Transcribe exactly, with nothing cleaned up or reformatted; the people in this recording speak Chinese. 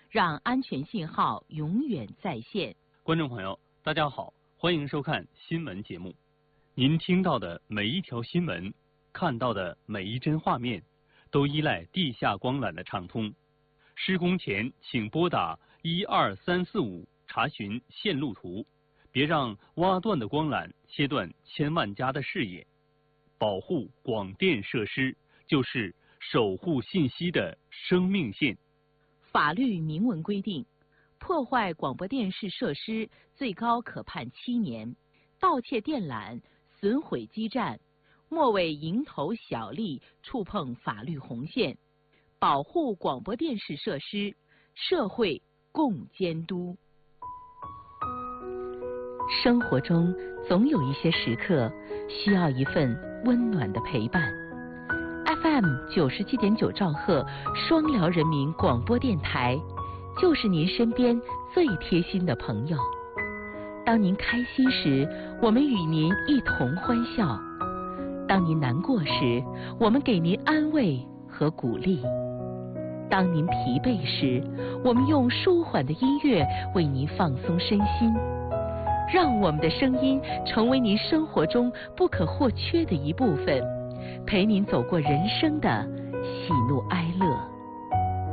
让安全信号永远在线。 观众朋友，大家好，欢迎收看新闻节目。您听到的每一条新闻，看到的每一帧画面，都依赖地下光缆的畅通。施工前请拨打一二三四五查询线路图，别让挖断的光缆切断千万家的视野。保护广电设施就是守护信息的生命线。 法律明文规定，破坏广播电视设施最高可判七年，盗窃电缆、损毁基站，莫为蝇头小利触碰法律红线。保护广播电视设施，社会共监督。生活中总有一些时刻需要一份温暖的陪伴。F M 九十七点九兆赫双辽人民广播电台，就是您身边最贴心的朋友。当您开心时，我们与您一同欢笑；当您难过时，我们给您安慰和鼓励；当您疲惫时，我们用舒缓的音乐为您放松身心。让我们的声音成为您生活中不可或缺的一部分，陪您走过人生的喜怒哀乐。